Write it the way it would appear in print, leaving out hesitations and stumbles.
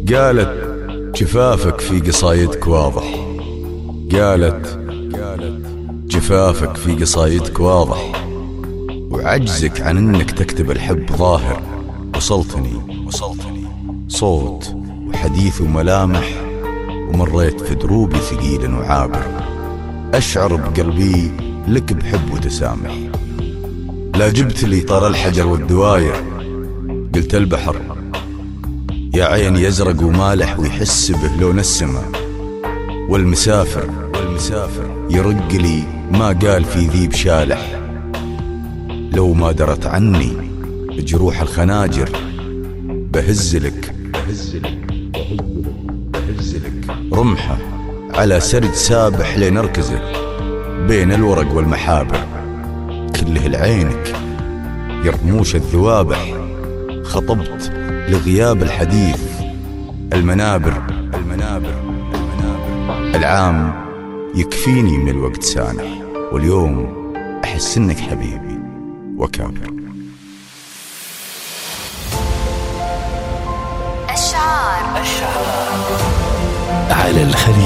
قالت جفافك في قصايدك واضح، قالت جفافك في قصايدك واضح، وعجزك عن انك تكتب الحب ظاهر. وصلتني صوت وحديث وملامح، ومريت في دروبي ثقيل وعابر، أشعر بقلبي لك بحب وتسامح. لا جبت لي طر الحجر والدواير، قلت البحر يا عين يزرق ومالح ويحس به لون السماء. والمسافر يرق لي ما قال في ذيب شالح، لو ما درت عني جروح الخناجر بهزلك رمحة على سرج سابح لنركزه بين الورق والمحابر. كله لعينك يا رموش الذوابح، خطبت لغياب الحديث المنابر. العام يكفيني من الوقت سانح، واليوم أحس إنك حبيبي وكابر. أشعار على الخليج.